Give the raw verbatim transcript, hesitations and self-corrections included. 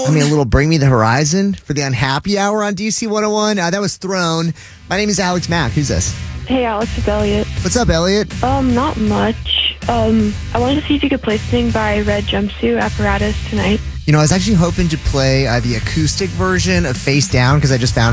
I mean, a little Bring Me the Horizon for the Unhappy Hour on D C one oh one. Uh, that was Throne. My name is Alex Mack. Who's this? Hey, Alex, it's Elliot. What's up, Elliot? Um, not much. Um, I wanted to see if you could play something by Red Jumpsuit Apparatus tonight. You know, I was actually hoping to play uh, the acoustic version of Face Down because I just found